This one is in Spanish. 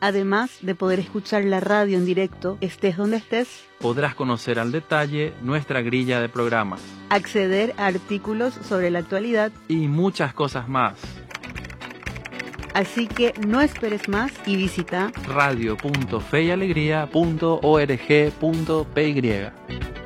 Además de poder escuchar la radio en directo, estés donde estés, podrás conocer al detalle nuestra grilla de programas, acceder a artículos sobre la actualidad y muchas cosas más. Así que no esperes más y visita radio.feyalegría.org.py.